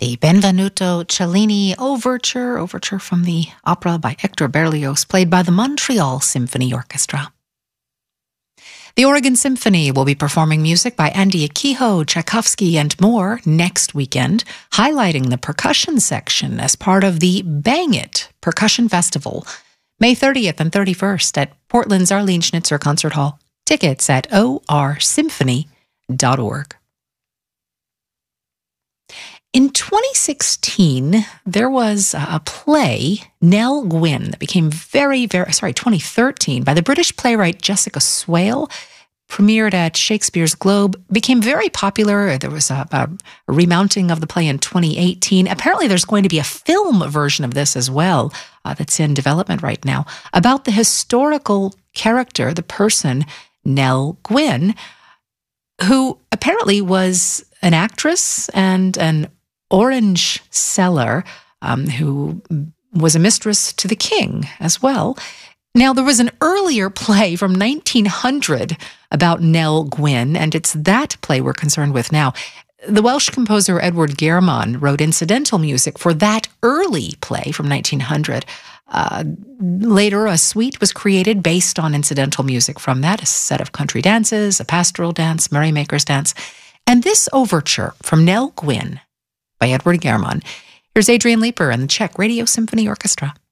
The Benvenuto Cellini Overture from the opera by Hector Berlioz, played by the Montreal Symphony Orchestra. The Oregon Symphony will be performing music by Andy Akiho, Tchaikovsky, and more next weekend, highlighting the percussion section as part of the Bang It Percussion Festival, May 30th and 31st at Portland's Arlene Schnitzer Concert Hall. Tickets at orsymphony.org. In 2016, there was a play, Nell Gwyn, that became 2013, by the British playwright Jessica Swale, premiered at Shakespeare's Globe, became very popular. There was a remounting of the play in 2018. Apparently, there's going to be a film version of this as well that's in development right now, about the historical character, the person, Nell Gwyn, who apparently was an actress and an orange seller who was a mistress to the king as well. Now, there was an earlier play from 1900 about Nell Gwyn, and it's that play we're concerned with now. The Welsh composer Edward German wrote incidental music for that early play from 1900. Later, a suite was created based on incidental music from that, a set of country dances, a pastoral dance, merrymaker's dance, and this overture from Nell Gwyn by Edward German. Here's Adrian Leeper and the Czech Radio Symphony Orchestra.